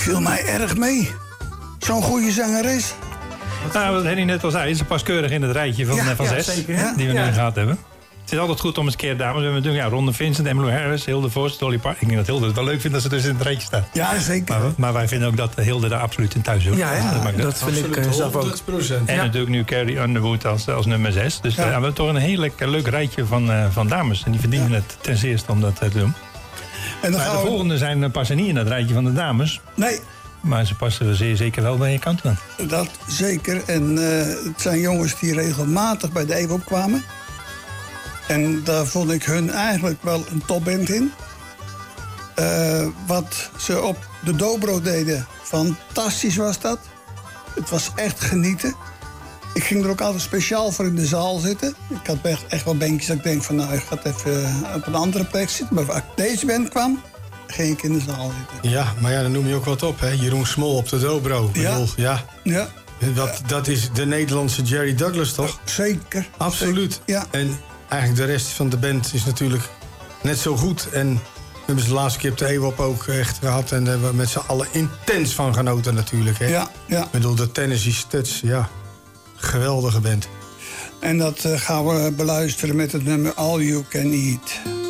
viel mij erg mee. Zo'n goede zangeres. Nou, wat Henny net al zei, ze past keurig in het rijtje van 6 zeker, die we nu gehad hebben. Het is altijd goed om eens een keer dames. We hebben doen, Ronde Vincent, Emmylou Harris, Hilde Vos, Dolly Parton. Ik denk dat Hilde het wel leuk vindt dat ze dus in het rijtje staat. Ja, zeker. Maar wij vinden ook dat Hilde daar absoluut in thuis hoort. Ja, dat vind ik zelf ook. 100%. En natuurlijk nu Carrie Underwood als nummer 6. Dus we hebben toch een heel leuk rijtje van dames. En die verdienen het ten zeerste om dat te doen. En Maar de volgende passen niet in het rijtje van de dames. Nee. Maar ze passen zeer zeker wel bij je Countryman. Dat zeker. En het zijn jongens die regelmatig bij de Evo kwamen. En daar vond ik hun eigenlijk wel een topband in. Wat ze op de Dobro deden, fantastisch was dat. Het was echt genieten. Ik ging er ook altijd speciaal voor in de zaal zitten. Ik had echt wel benkjes dat ik denk van, nou, ik ga even op een andere plek zitten. Maar als deze band kwam, ging ik in de zaal zitten. Ja, maar ja, dan noem je ook wat op, hè? Jeroen Smol op de Dobro. Ja. Ja. Dat is de Nederlandse Jerry Douglas, toch? Zeker. Absoluut. Zeker, ja. En eigenlijk de rest van de band is natuurlijk net zo goed. En we hebben ze de laatste keer op de EWOP ook echt gehad. En daar hebben we met z'n allen intens van genoten natuurlijk. Hè? Ja. Ik bedoel, de Tennessee Studs, ja. Geweldige band. En dat gaan we beluisteren met het nummer All You Can Eat.